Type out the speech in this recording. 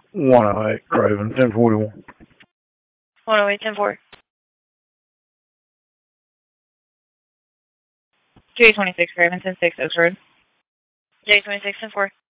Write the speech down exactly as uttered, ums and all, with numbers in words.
one oh eight, Craven, ten forty-one. one oh eight, ten four. J twenty-six, Craven, ten six, Oaks Road. J twenty-six, ten four.